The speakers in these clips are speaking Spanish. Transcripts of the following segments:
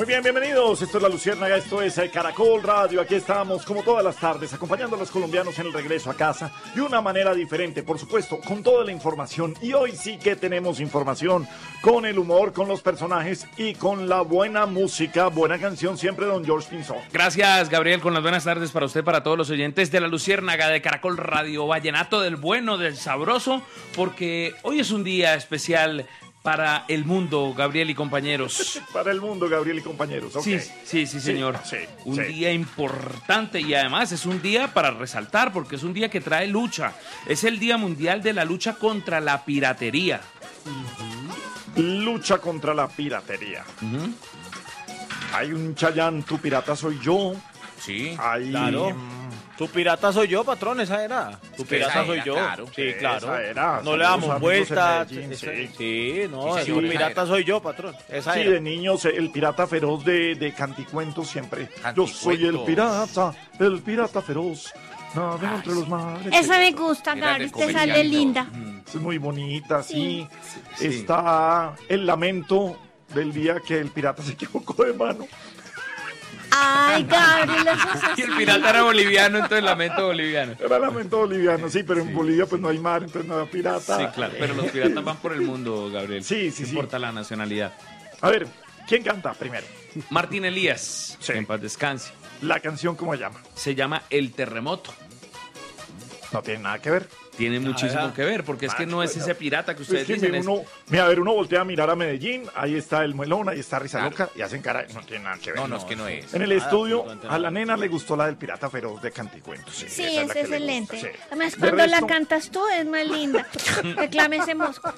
Muy bien, bienvenidos. Esto es La Luciérnaga, esto es Caracol Radio. Aquí estamos, como todas las tardes, acompañando a los colombianos en el regreso a casa de una manera diferente, por supuesto, con toda la información. Y hoy sí que tenemos información, con el humor, con los personajes y con la buena música, buena canción siempre, don George Pinzón. Gracias, Gabriel, con las buenas tardes para usted, para todos los oyentes de La Luciérnaga de Caracol Radio. Vallenato del bueno, del sabroso, porque hoy es un día especial para el mundo, Gabriel y compañeros. Para el mundo, Gabriel y compañeros. Okay. Sí, señor. Sí, un día importante y además es un día para resaltar porque es un día que trae lucha. Es el Día Mundial de la Lucha contra la Piratería. Lucha contra la piratería. Hay un Chayán, tu pirata soy yo. Sí, claro. Tu pirata soy yo, patrón, esa era. Tu pirata soy yo. Claro. Sí, claro. Esa era. No le damos vueltas. Sí, Tu pirata soy yo, patrón. Esa sí, era. de niños, el pirata feroz de Canticuentos siempre. Yo soy el pirata feroz. Nada entre los mares. Esa me gusta, Gary, te sale linda. Es muy bonita, sí. Está el lamento del día que el pirata se equivocó de mano. Ay, Gabriel, eso es así. Y el pirata era boliviano, entonces lamento boliviano. Era lamento boliviano, sí, pero en Bolivia pues no hay mar, entonces no hay pirata. Sí, claro, pero los piratas van por el mundo, Gabriel. Sí. No importa la nacionalidad. A ver, ¿quién canta primero? Martín Elías, Sí. en paz descanse. La canción, ¿cómo se llama? Se llama El Terremoto. No tiene nada que ver. Tiene muchísimo que ver, porque es que no es ese pirata que ustedes Es que dicen. uno voltea a mirar a Medellín, ahí está el Muelón, ahí está Risa Loca, y hacen cara, no tiene nada que ver. No, es que no es. En el estudio, a la nena le gustó la del pirata feroz de Canticuentos. Sí, esa es la que le excelente. gusta, sí. Además, De cuando la resto- cantas tú es más linda. Reclame ese mosco.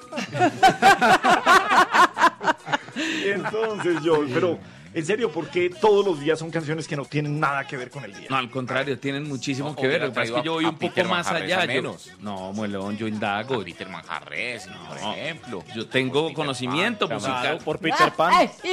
Entonces yo, pero en serio, ¿por qué todos los días son canciones que no tienen nada que ver con el día? No, al contrario, tienen muchísimo que ver. Lo que pasa es que yo voy un poco más allá. No, Muelón, yo indago. Peter Manjarres, por ejemplo. Yo tengo conocimiento musical. Claro, por Peter Pan.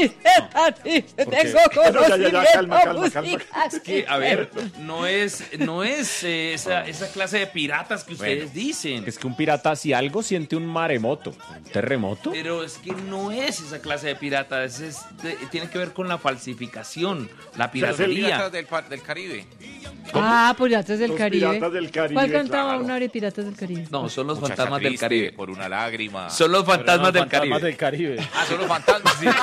Tengo Calma. Es que, a ver, no es esa clase de piratas que ustedes dicen. Es que un pirata, si algo, siente un maremoto, un terremoto. Pero es que no es esa clase de pirata. Tiene que ver con la falsificación, la piratería. Del Caribe. Piratas del Los Caribe. Piratas del Caribe, ¿Cuál cantaba claro. una hora de Piratas del Caribe? No, son los Muchacha fantasmas del triste Caribe. Por una lágrima. Son los fantasmas del Fantasmas Caribe. del Caribe. Son los fantasmas, sí.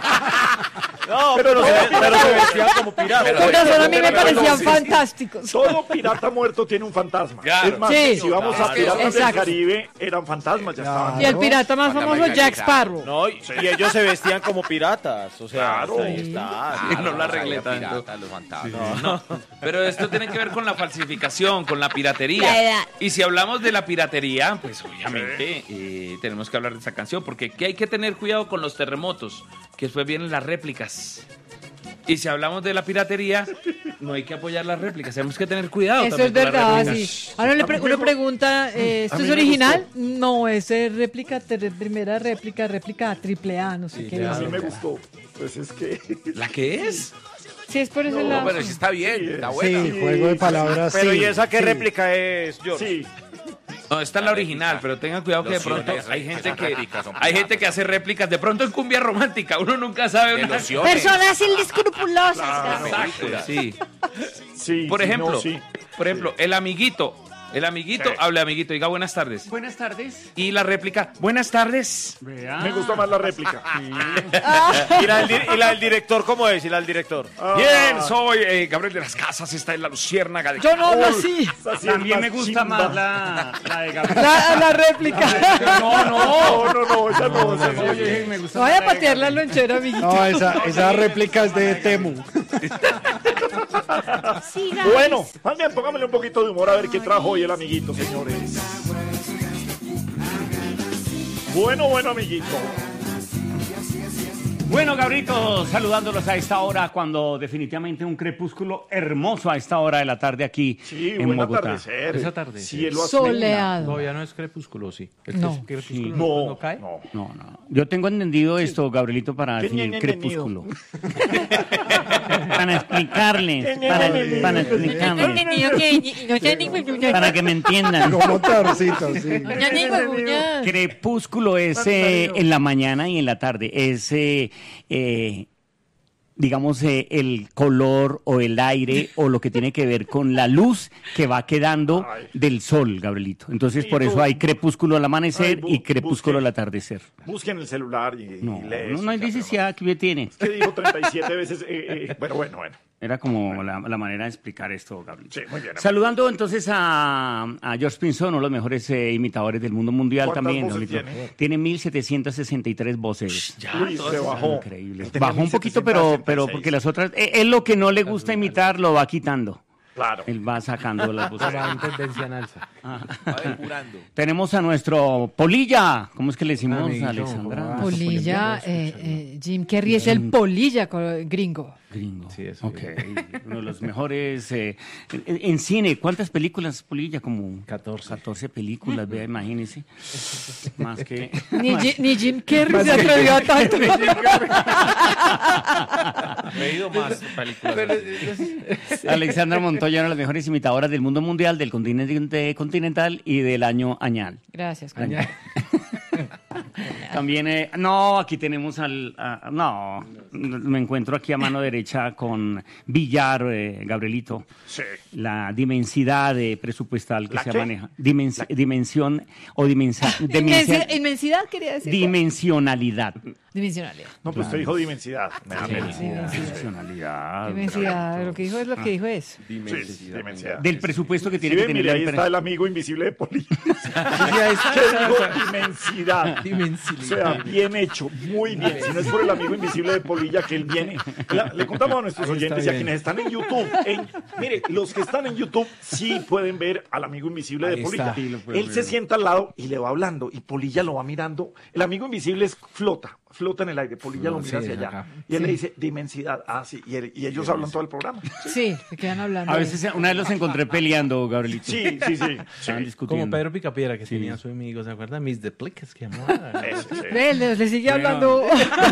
No, pero se vestían como piratas. Por eso a mí me parecían sí. fantásticos. Todo pirata muerto tiene un fantasma. Claro. Es más, Sí. si vamos a Piratas del Exacto. Caribe, eran fantasmas, ya estaban. Y el pirata más famoso, Jack Sparrow. No, y ellos se vestían como piratas. O sea, Claro. ahí está. Sí, no la arreglé tanto. Los fantasmas. Pero esto tiene que ver con la falsificación, con la La piratería. edad. Y si hablamos de la piratería, pues obviamente tenemos que hablar de esa canción, porque ¿qué hay que tener cuidado con los terremotos? Que después vienen las réplicas. Y si hablamos de la piratería, no hay que apoyar las réplicas, tenemos que tener cuidado. Eso también es con las verdad, réplicas. sí. Ahora uno pregunta, ¿esto a mí es me original? No, es réplica, primera réplica, triple A, no sé qué. A mí es. me gustó. Pues es que... ¿La qué es? Sí, es por ese No, lado. Pero sí está bien, está buena. Sí, juego de palabras. Pero sí, ¿y esa qué sí. réplica es, George? Sí. No, esta es la original, pero tengan cuidado que de pronto hay gente que hace réplicas, de pronto en cumbia romántica, uno nunca sabe. De una- lociones. Personas inescrupulosas. Exacto, sí. Sí, Por sí, ejemplo, no, sí. el amiguito, hable amiguito, diga buenas tardes. Buenas tardes. Y la réplica, buenas tardes. Me gusta más la réplica. ¿Y la del director cómo es? ¿Y la del director? Bien, soy Gabriel de las Casas, está en la Luciérnaga de Yo no hablo así. Esa sí es También me gusta chimba. más la de Gabriel. La réplica. No, esa no. esa no. Oye, me gusta Vaya a más la de patear la Gabriel. lonchera, amiguito. No, esa réplica es de Temu. Sí, Gaby. Bueno, más bien, póngamele un poquito de humor a ver qué trajo hoy el amiguito, señores. Bueno, amiguito. Bueno, Gabrito, saludándolos a esta hora, cuando definitivamente un crepúsculo hermoso a esta hora de la tarde aquí Sí, en buen Bogotá. atardecer. Es atardecer. Cielo azul. Soleado. Todavía no es crepúsculo, sí. No. Crepúsculo No, no cae. no. No. Yo tengo entendido esto, Gabrielito, para ¿Qué definir ñe, ñe, crepúsculo. Para explicarles, para explicarles, para que me entiendan. Como motorcito, sí. Crepúsculo es en la mañana y en la tarde. Es digamos, el color o el aire o lo que tiene que ver con la luz que va quedando del sol, Gabrielito. Entonces, por eso hay crepúsculo al amanecer y crepúsculo al atardecer. Busquen el celular y No lees. hay necesidad que tiene. Es que dijo 37 veces. Bueno. Era como la manera de explicar esto, Gabrielito. Sí, muy bien. Saludando entonces a George Pinzón, uno de los mejores imitadores del mundo mundial ¿Cuántas también. voces Gabrielito. Tiene 1763 voces. Uy, se bajó. Increíble. Él tenía Bajó un poquito, pero 1766. porque las otras, él lo que no le gusta imitar lo va quitando. Claro. Él va sacando las voces. Va depurando. Tenemos a nuestro Polilla. ¿Cómo es que le decimos, Amiguito, Alexandra? Polilla, Jim Carrey es el polilla gringo. Gringo. Sí, eso. Ok. Uno de los mejores. En cine, ¿cuántas películas, Polilla? Como 14 películas, vea, imagínese. Más que. Ni Jim Carrey se atrevió a tanto. Me he ido más películas. Alexandra Montoya, una de las mejores imitadoras del mundo mundial, del continente continental y del año añal. Gracias. También, aquí tenemos me encuentro aquí a mano derecha con Villar, Gabrielito. Sí. La dimensidad presupuestal que ¿La se qué? maneja. Dimensión o Inmensidad quería decir. dimensionalidad. Dimensionalidad. No, pues usted dijo dimensidad. Dimensionalidad. Dimensidad. Lo que dijo es lo que dijo es. Sí, dimensidad. Del presupuesto que Sí, tiene que mire, tener ahí la está el amigo invisible de Poli. ¿Qué digo? Dimensidad. O sea, bien hecho, muy bien. Si no es por el amigo invisible de Polilla que él viene. Le contamos a nuestros oyentes y a quienes están en YouTube. Mire, los que están en YouTube sí pueden ver al amigo invisible de Polilla. Él se sienta al lado y le va hablando y Polilla lo va mirando. El amigo invisible flota en el aire. Polilla lo mira hacia allá. Y él le dice, dimensidad. Ah, sí. Y ellos hablan todo el programa. Sí, se quedan hablando. A veces, una vez los encontré peleando, Gabrielito. Sí. Estaban discutiendo. Como Pedro Picapiedra, que tenía a su amigo, ¿se acuerdan? Mis Deplicas, que amaba. Ve, le sigue hablando.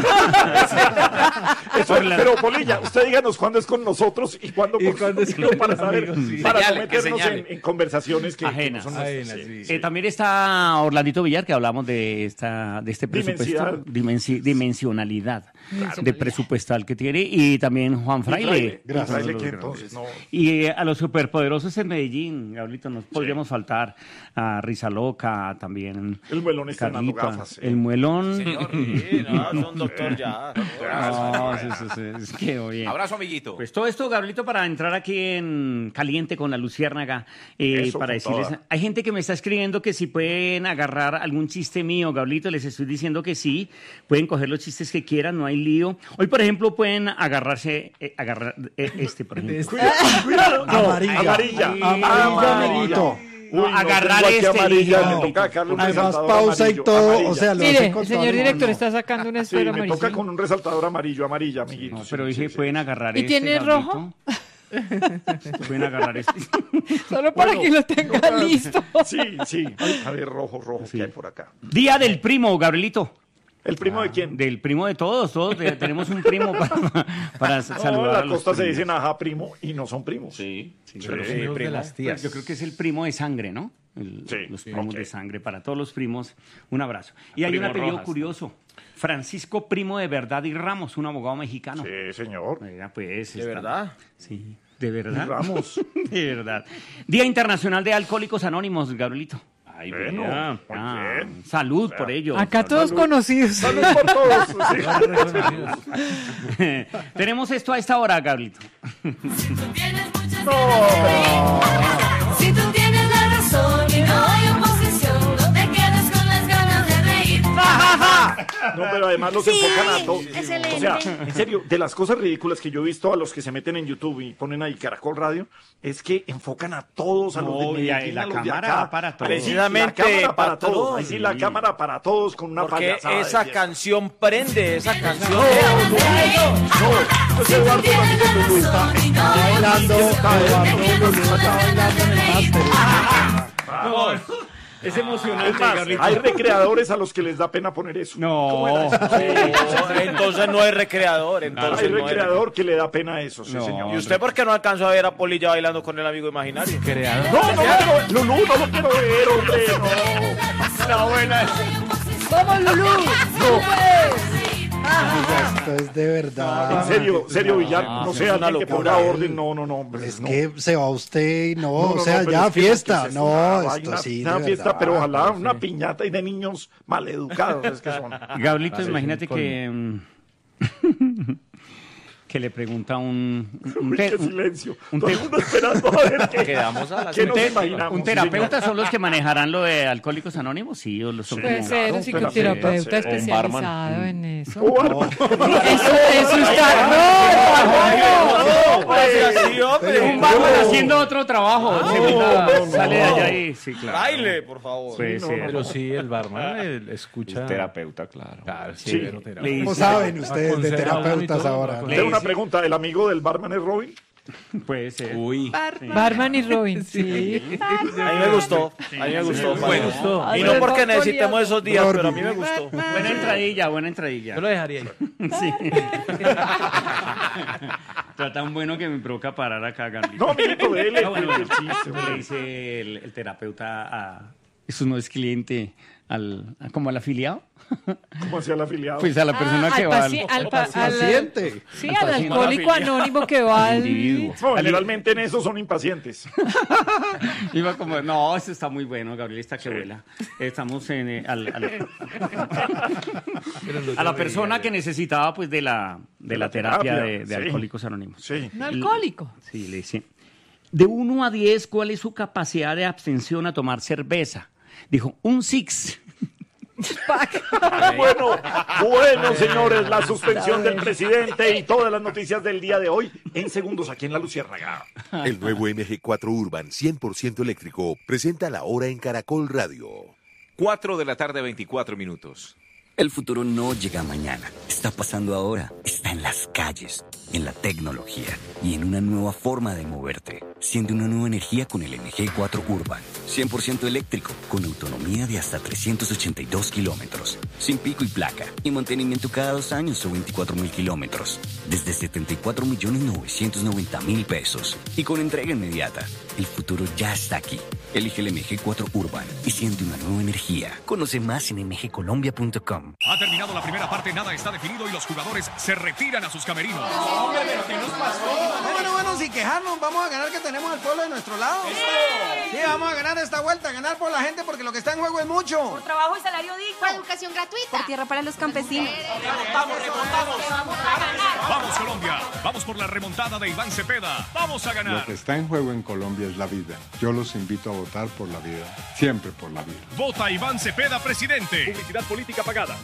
Pero Polilla, usted díganos cuándo es con nosotros y cuándo es conmigo para saber, amigos, sí. para Señale, no meternos que señale. en conversaciones que Ajenas. no son nuestras. Sí. También está Orlandito Villar, que hablamos de este presupuesto, dimensionalidad de presupuestal que tiene, y también Juan Fraile. Gracias. Uno de Fraile los que grandes. entonces no. Y a los superpoderosos en Medellín, Gabrielito, nos podríamos faltar a Risa Loca, también El muelón está dando Carlita, gafas. el muelón. Señor, sí, no, son doctor ya. No, es que oye. Abrazo, amiguito. Pues todo esto, Gabrielito, para entrar aquí en caliente con la Luciérnaga, Eso, para con decirles, toda. hay gente que me está escribiendo que si pueden agarrar algún chiste mío, Gabrielito, les estoy diciendo que sí, pueden coger los chistes que quieran, no hay lío. Hoy, por ejemplo, pueden agarrar por ejemplo. Cuidado. No, Amarilla. Amarilla. amiguito. Uy, agarrar tengo aquí amarilla, dije, me toca sacarle un Además, resaltador pausa y amarillo, todo. amarilla. O sea, lo Mire, hace el con señor todo director mano. está sacando una Sí, esfera me amarilla. toca con un resaltador amarilla, amiguitos. No, pero Sí, dije, sí, pueden sí. agarrar ¿Y tiene Gabrielito. Pueden agarrar este. Solo para Bueno, que lo tenga listo. Sí. A ver, rojo, que hay por acá. Día del primo, Gabrielito. ¿El primo de quién? Del primo de todos tenemos un primo para No, saludar en a la los costa se primos. dicen ajá primo y no son primos. Sí, Pero primos de las tías. Yo creo que es el primo de sangre, ¿no? Sí, Los primos ok. de sangre, para todos los primos, un abrazo. Y hay un Primo apellido Rojas. curioso, Francisco Primo de Verdad y Ramos, un abogado mexicano. Sí, señor. Oiga, pues, ¿De verdad? Sí, de verdad. Ramos. De verdad. Día Internacional de Alcohólicos Anónimos, Gabrielito. Ay, Bueno, vea. muy bien. Salud por ello. Acá todos conocidos. Salud por todos. Sí. Tenemos esto a esta hora, Gabrielito. Si tú tienes la razón y no hay oposición, no te quedes con las ganas de reír. No, pero además los Sí, enfocan a todos. excelente. O sea, en serio, de las cosas ridículas que yo he visto a los que se meten en YouTube y ponen ahí Caracol Radio, es que enfocan a todos, a los de No, y Medellín, la a los de cámara acá. va para todos. Ahí sí, Precisamente, la cámara para patrón. todos. Ahí sí, la cámara para todos con una Porque payasada. de esa fiesta. canción prende, esa canción. Entonces Eduardo Ramírez Lulú está Bailando, Eduardo Lulú está bailando en el máster. Es emocionante, Es más, Gabrielito. hay recreadores a los que les da pena poner eso. No. Entonces no hay recreador. Entonces Hay no hay recreador que le da pena eso, sí, No. señor. ¿Y usted por qué no alcanzó a ver a Polilla bailando con el amigo imaginario? Creado. No, Lulú, no lo quiero ver, hombre, no. La buena. ¡Vamos, Lulú! Esto es de verdad. En serio, Villar, no sé, alguien que ponga orden, no. Es no. que se va usted y no, pero ya es que fiesta. es No, una esto vaina, sí. una de fiesta, verdad. pero ojalá una piñata y de niños maleducados, es que son. Gablito, imagínate que le pregunta Uy, qué silencio. un Todo el mundo esperando a ver qué. Quedamos a las ¿Qué nos un imaginamos? terapeuta son los que manejarán lo de Alcohólicos Anónimos, sí, o los son Puede como- ser, así que un terapeuta, terapeuta sí. especializado en eso. Oh, Eso está. Un barman haciendo otro trabajo. no. Sale de allá y sí, claro. Baile, por favor. Puede ser. Pero sí, el barman escucha. Es terapeuta, claro. Claro, Sí. severo terapeuta. Le ¿Cómo dice- saben ustedes de Aconseja terapeutas uno y todo, ahora? aconseja. Tengo una pregunta, ¿el amigo del barman es Robin? Puede ser. Uy. Barman y Robin, sí. A mí me gustó. Bueno, Y no porque necesitemos esos días, pero a mí me gustó. Buena entradilla. Yo lo dejaría ahí. Sí. Está tan bueno que me provoca parar acá, Gablito. No, amiguito, dele. Ah, bueno, el chiste, le dice el terapeuta eso no es cliente, como al afiliado. ¿Cómo hacía el afiliado? Pues a la persona que va al Paciente. Sí, al alcohólico anónimo que va al individuo. No, generalmente en eso son impacientes. Iba como, no, eso está muy bueno, Gabriel está que vuela. Estamos en a la persona que necesitaba pues de la terapia de sí. Alcohólicos Anónimos. Sí. un alcohólico. Sí, le dice, de 1 a 10, ¿cuál es su capacidad de abstención a tomar cerveza? Dijo, un 6. Bueno, señores, la suspensión del presidente y todas las noticias del día de hoy en segundos aquí en La Luciérnaga. El nuevo MG4 Urban 100% eléctrico presenta la hora en Caracol Radio. 4 de la tarde, 24 minutos. El futuro no llega mañana, está pasando ahora, está en las calles, en la tecnología y en una nueva forma de moverte. Siente una nueva energía con el MG4 Urban, 100% eléctrico, con autonomía de hasta 382 kilómetros, sin pico y placa y mantenimiento cada 2 años o 24.000 kilómetros, desde 74.990.000 pesos y con entrega inmediata. El futuro ya está aquí. Elige el MG4 Urban y siente una nueva energía. Conoce más en mgcolombia.com. Ha terminado la primera parte, nada está definido y los jugadores se retiran a sus camerinos. Hombre, pero ¿qué nos pasó? Bueno, sin quejarnos, vamos a ganar que tenemos al pueblo de nuestro lado. Sí, vamos a ganar esta vuelta, ganar por la gente porque lo que está en juego es mucho. Por trabajo y salario digno. Por educación gratuita. Por tierra para los campesinos. Vamos a ganar. Vamos Colombia, vamos por la remontada de Iván Cepeda. Vamos a ganar. Lo que está en juego en Colombia es la vida. Yo los invito a votar por la vida, siempre por la vida. Vota Iván Cepeda, presidente. Publicidad política pagada.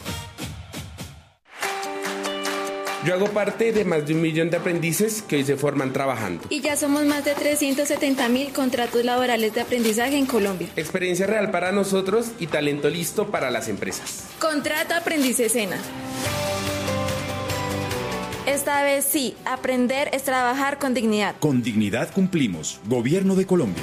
Yo hago parte de más de 1 millón de aprendices que hoy se forman trabajando. Y ya somos más de 370.000 contratos laborales de aprendizaje en Colombia. Experiencia real para nosotros y talento listo para las empresas. Contrato Aprendices SENA. Esta vez sí, aprender es trabajar con dignidad. Con dignidad cumplimos. Gobierno de Colombia.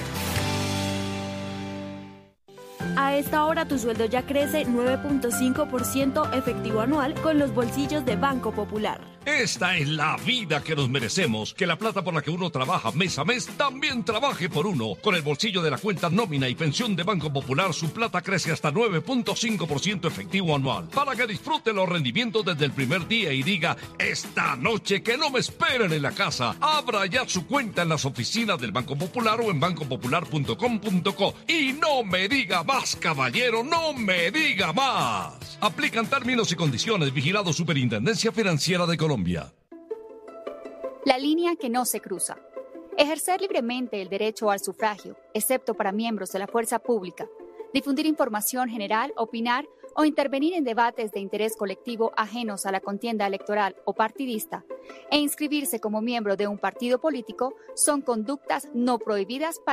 A esta hora tu sueldo ya crece 9.5% efectivo anual con los bolsillos de Banco Popular. Esta es la vida que nos merecemos. Que la plata por la que uno trabaja mes a mes también trabaje por uno. Con el bolsillo de la cuenta nómina y pensión de Banco Popular, su plata crece hasta 9.5% efectivo anual. Para que disfrute los rendimientos desde el primer día y diga, esta noche que no me esperen en la casa. Abra ya su cuenta en las oficinas del Banco Popular o en bancopopular.com.co. Y no me diga más, caballero, no me diga más. Aplican términos y condiciones. Vigilado Superintendencia Financiera de Colombia. La línea que no se cruza. Ejercer libremente el derecho al sufragio, excepto para miembros de la fuerza pública. Difundir información general, opinar o intervenir en debates de interés colectivo ajenos a la contienda electoral o partidista. E inscribirse como miembro de un partido político son conductas no prohibidas para